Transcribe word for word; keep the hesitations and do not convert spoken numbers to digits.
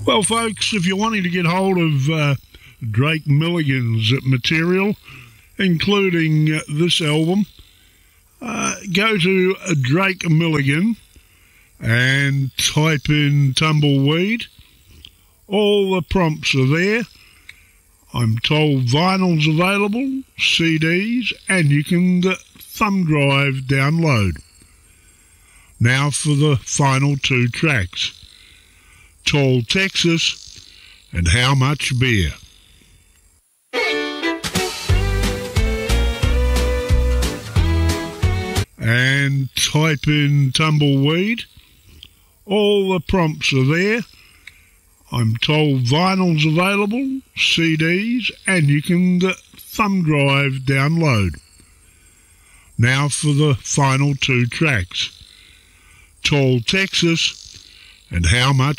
Well, folks, if you're wanting to get hold of uh, Drake Milligan's material, including uh, this album, uh, go to uh, Drake Milligan and type in Tumbleweed. All the prompts are there. I'm told vinyl's available, C Ds, and you can uh, thumb drive download. Now for the final two tracks. Tall Texas and How Much Beer. And type in Tumbleweed. All the prompts are there. I'm told vinyl's available, C Ds, and you can uh, thumb drive download. Now for the final two tracks. Tall Texas and How Much